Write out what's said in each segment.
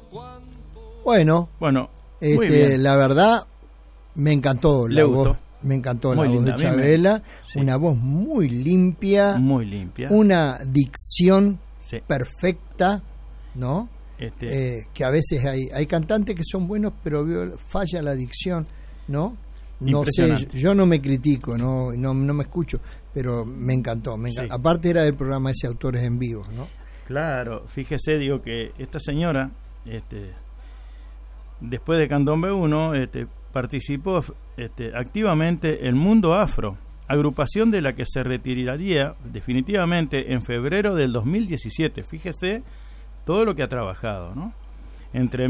Bueno, muy bien. La verdad me encantó Le la gustó. voz. Me encantó Muy la voz linda, de a mí Chabela, sí. una voz muy limpia, una dicción sí. perfecta, ¿no? Que a veces hay cantantes que son buenos, pero falla la dicción, ¿no? No sé, yo no me critico, no me escucho, pero me encantó. Sí. Aparte era del programa ese Autores en Vivo, ¿no? Claro, fíjese, digo que esta señora, después de Candombe 1, participó activamente en Mundo Afro, agrupación de la que se retiraría definitivamente en febrero del 2017. Fíjese todo lo que ha trabajado, ¿no? Entre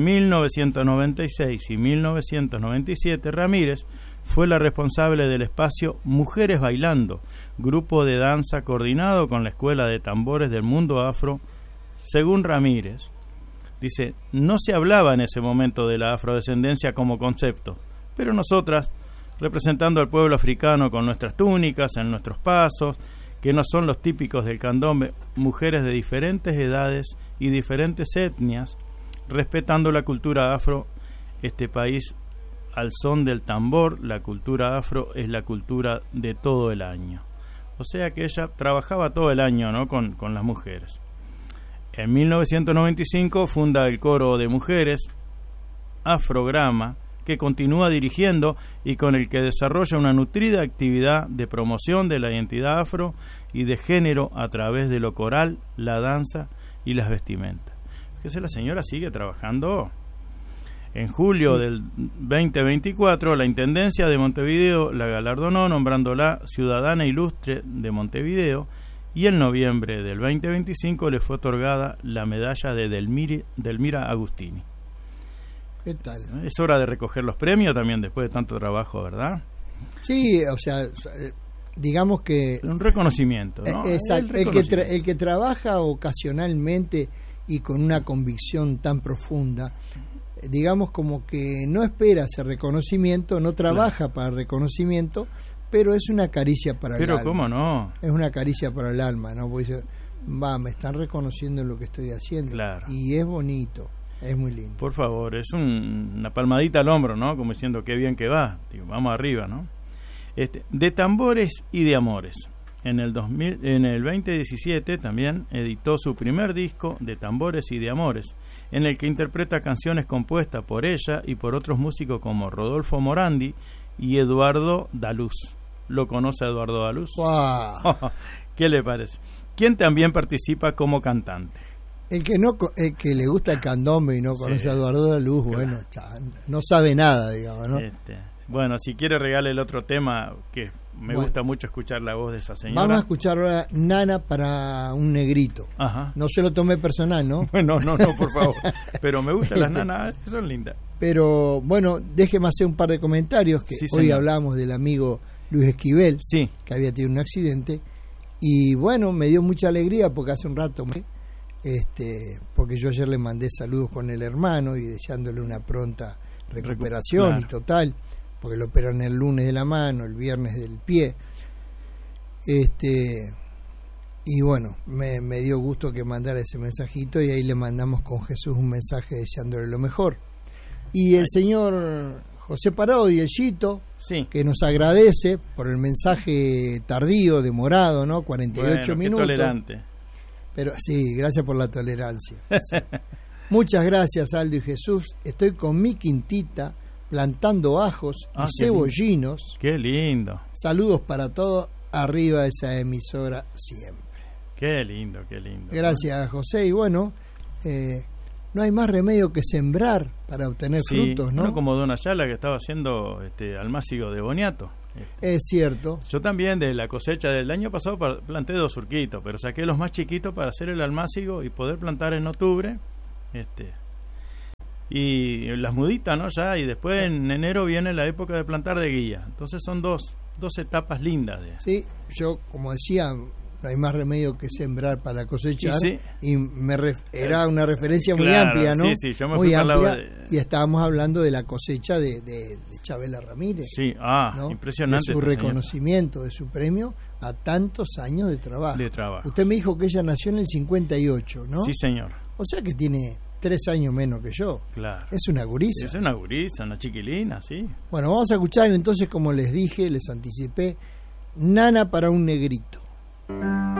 1996 y 1997, Ramírez fue la responsable del espacio Mujeres Bailando, grupo de danza coordinado con la Escuela de Tambores del Mundo Afro. Según Ramírez, dice, no se hablaba en ese momento de la afrodescendencia como concepto, pero nosotras, representando al pueblo africano con nuestras túnicas, en nuestros pasos, que no son los típicos del candombe, mujeres de diferentes edades y diferentes etnias, respetando la cultura afro, este país al son del tambor, la cultura afro es la cultura de todo el año. O sea que ella trabajaba todo el año, ¿no? con las mujeres. En 1995 funda el coro de mujeres Afrograma, que continúa dirigiendo y con el que desarrolla una nutrida actividad de promoción de la identidad afro y de género a través de lo coral, la danza y las vestimentas. Fíjese, la señora sigue trabajando. En julio del 2024, la Intendencia de Montevideo la galardonó nombrándola Ciudadana Ilustre de Montevideo, y en noviembre del 2025 le fue otorgada la medalla de Delmira Agustini. ¿Qué tal? Es hora de recoger los premios también después de tanto trabajo, ¿verdad? Sí, o sea, digamos que... Un reconocimiento, ¿no? Exacto. El que trabaja ocasionalmente y con una convicción tan profunda, digamos como que no espera ese reconocimiento, no trabaja para el reconocimiento, pero es una caricia para el alma. Pero cómo no. Es una caricia para el alma, ¿no? Porque dice, me están reconociendo en lo que estoy haciendo. Claro. Y es bonito, es muy lindo. Por favor, es una palmadita al hombro, ¿no? Como diciendo, qué bien que va. Digo, vamos arriba, ¿no? De tambores y de amores. En el 2017 también editó su primer disco de tambores y de amores, en el que interpreta canciones compuestas por ella y por otros músicos como Rodolfo Morandi y Eduardo Daluz. ¿Lo conoce a Eduardo Daluz? ¡Wow! ¿Qué le parece? Quien también participa como cantante. El que le gusta el candombe y no conoce a Eduardo Daluz, bueno, no sabe nada, digamos, ¿no? Bueno, si quiere regale el otro tema, que me gusta mucho escuchar la voz de esa señora. Vamos a escuchar ahora Nana para un negrito. Ajá. No se lo tomé personal, ¿no? Bueno, no, por favor. Pero me gustan las nanas, son lindas. Pero bueno, déjeme hacer un par de comentarios, que hoy hablamos del amigo Luis Esquivel, que había tenido un accidente, y bueno, me dio mucha alegría porque hace un rato porque yo ayer le mandé saludos con el hermano y deseándole una pronta recuperación, y total, porque lo operaron el lunes de la mano, el viernes del pie, y bueno, me dio gusto que mandara ese mensajito, y ahí le mandamos con Jesús un mensaje deseándole lo mejor. Y el señor José Parodi, el Chito, que nos agradece por el mensaje tardío, demorado, ¿no? 48 minutos. Qué tolerante. Pero sí, gracias por la tolerancia. Sí. Muchas gracias, Aldo y Jesús. Estoy con mi quintita plantando ajos y cebollinos. Qué lindo. Saludos para todos. Arriba esa emisora siempre. Qué lindo, qué lindo. Gracias, José. Y bueno, no hay más remedio que sembrar para obtener frutos, ¿no? Uno como Don Ayala, que estaba haciendo almácigo de boniato. Es cierto. Yo también, de la cosecha del año pasado, planté 2 surquitos, pero saqué los más chiquitos para hacer el almácigo y poder plantar en octubre. Y las muditas, ¿no? Ya, y después en enero viene la época de plantar de guía. Entonces son dos etapas lindas. Sí, yo, como decía, no hay más remedio que sembrar para cosechar. Y era una referencia muy amplia, ¿no? Sí, yo me muy fui amplia, y estábamos hablando de la cosecha de Chabela Ramírez. Sí, ¿no? Impresionante. De su reconocimiento, de su premio a tantos años de trabajo. Usted me dijo que ella nació en el 58, ¿no? Sí, señor. O sea que tiene 3 años menos que yo. Claro. Es una gurisa. Es una gurisa, una chiquilina, sí. Bueno, vamos a escuchar entonces, como les dije, les anticipé, Nana para un negrito.